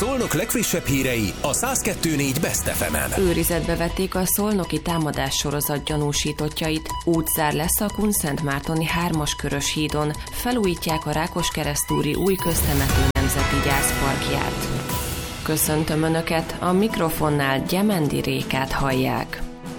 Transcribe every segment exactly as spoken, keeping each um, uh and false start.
Szolnok legfrissebb hírei a száz kettő négy Best ef emen. Őrizetbe vették a szolnoki támadás sorozat gyanúsítottjait. Útzár lesz a Kunszentmártoni hármas körös hídon. Felújítják a Rákoskeresztúri új köztemető nemzeti gyászparkját. Köszöntöm Önöket, a mikrofonnál Gyemendi Rékát hallják.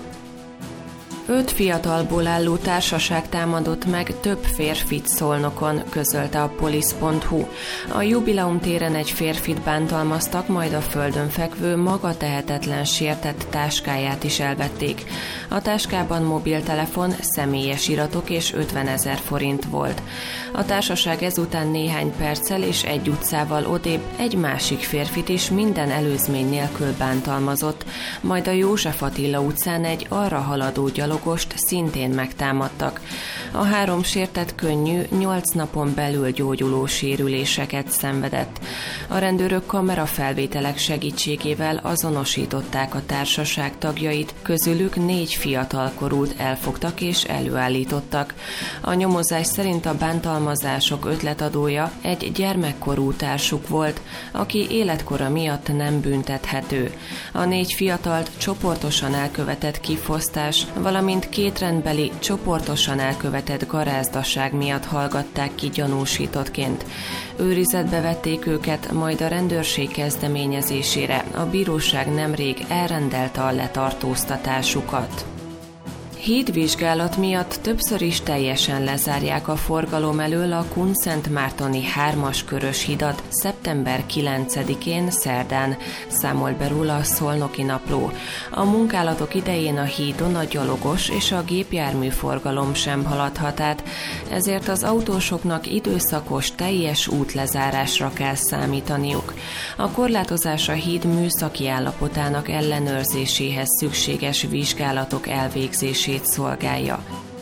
Öt fiatalból álló társaság támadott meg több férfit Szolnokon, közölte a polisz pont hu. A Jubileum téren egy férfit bántalmaztak, majd a földön fekvő, maga tehetetlen sértett táskáját is elvették. A táskában mobiltelefon, személyes iratok és ötvenezer forint volt. A társaság ezután néhány perccel és egy utcával odébb egy másik férfit is minden előzmény nélkül bántalmazott, majd a József Attila utcán egy arra haladó gyalog szintén megtámadtak. A három sértett könnyű, nyolc napon belül gyógyuló sérüléseket szenvedett. A rendőrök kamerafelvételek segítségével azonosították a társaság tagjait, közülük négy fiatalkorút elfogtak és előállítottak. A nyomozás szerint a bántalmazások ötletadója egy gyermekkorú társuk volt, aki életkora miatt nem büntethető. A négy fiatalt csoportosan elkövetett kifosztás, valamint mint két rendbeli, csoportosan elkövetett garázdaság miatt hallgatták ki gyanúsítottként. Őrizetbe vették őket, majd a rendőrség kezdeményezésére a bíróság nemrég elrendelte a letartóztatásukat. Hídvizsgálat miatt többször is teljesen lezárják a forgalom elől a Kunszentmártoni hármas körös hidat szeptember kilencedikén szerdán, számolt be róla a Szolnoki Napló. A munkálatok idején a hídon a gyalogos és a gépjármű forgalom sem haladhat át, ezért az autósoknak időszakos teljes útlezárásra kell számítaniuk. A korlátozás a híd műszaki állapotának ellenőrzéséhez szükséges vizsgálatok elvégzését szolgálja.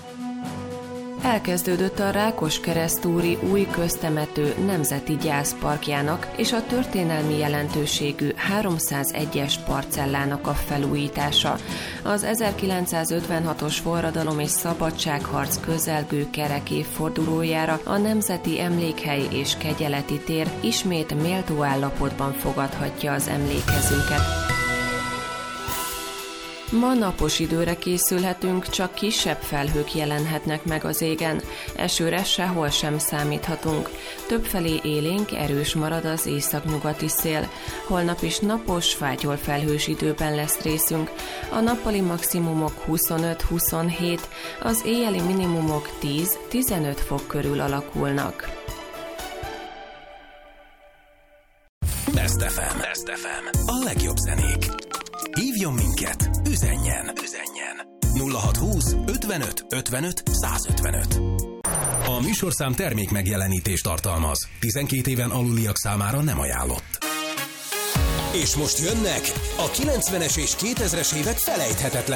Elkezdődött a Rákoskeresztúri új köztemető nemzeti gyászparkjának és a történelmi jelentőségű háromszázegyes parcellának a felújítása. Az ezerkilencszázötvenhatos forradalom és szabadságharc közelgő kerek évfordulójára a Nemzeti Emlékhely és Kegyeleti tér ismét méltó állapotban fogadhatja az emlékezőket. Ma napos időre készülhetünk, csak kisebb felhők jelenhetnek meg az égen. Esőre sehol sem számíthatunk. Többfelé élénk, erős marad az északnyugati szél. Holnap is napos, fátyol felhős időben lesz részünk. A nappali maximumok huszonöt-huszonhét, az éjjeli minimumok tíz-tizenöt fok körül alakulnak. Best ef em. Best ef em. A legjobb zenék. Hívjon minket, üzenjen, üzenjen. nulla hat húsz ötvenöt ötvenöt százötvenöt. A műsorszám termék megjelenítést tartalmaz. tizenkét éven aluliak számára nem ajánlott. És most jönnek a kilencvenes és kétezres évek felejthetetlen